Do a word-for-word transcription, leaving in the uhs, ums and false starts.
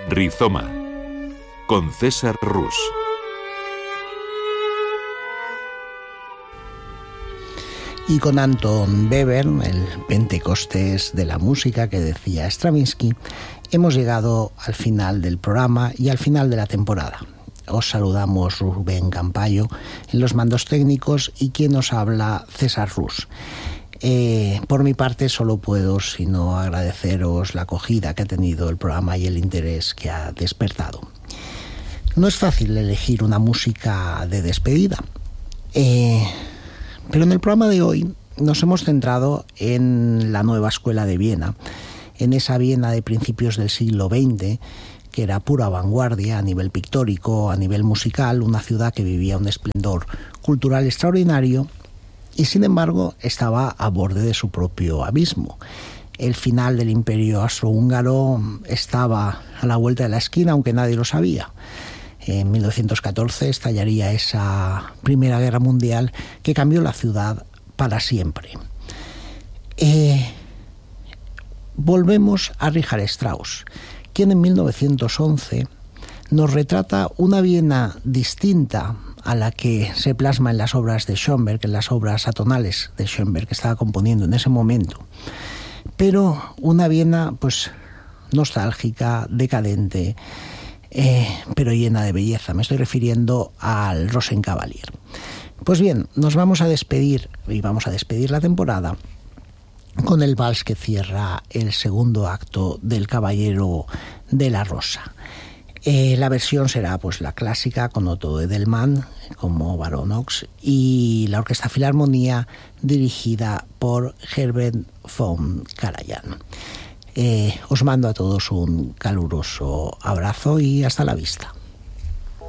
Rizoma, con César Rus. Y con Anton Webern, el Pentecostés de la música que decía Stravinsky, hemos llegado al final del programa y al final de la temporada. Os saludamos Rubén Campayo en los mandos técnicos y quien nos habla, César Rus. Eh, por mi parte solo puedo sino agradeceros la acogida que ha tenido el programa y el interés que ha despertado. No es fácil elegir una música de despedida, eh, pero en el programa de hoy nos hemos centrado en la nueva escuela de Viena, en esa Viena de principios del siglo veinte, que era pura vanguardia a nivel pictórico, a nivel musical, una ciudad que vivía un esplendor cultural extraordinario y sin embargo estaba a borde de su propio abismo. El final del Imperio Austrohúngaro estaba a la vuelta de la esquina, aunque nadie lo sabía. En mil novecientos catorce estallaría esa Primera Guerra Mundial que cambió la ciudad para siempre. Eh, volvemos a Richard Strauss, quien en mil novecientos once nos retrata una Viena distinta a la que se plasma en las obras de Schoenberg, en las obras atonales de Schoenberg que estaba componiendo en ese momento, pero una Viena pues nostálgica, decadente, eh, pero llena de belleza. Me estoy refiriendo al Rosenkavalier. Pues bien, nos vamos a despedir y vamos a despedir la temporada con el vals que cierra el segundo acto del Caballero de la Rosa. Eh, la versión será pues la clásica con Otto Edelmann como Baron Ochs y la Orquesta Filarmonía dirigida por Herbert von Karajan. Eh, os mando a todos un caluroso abrazo y hasta la vista.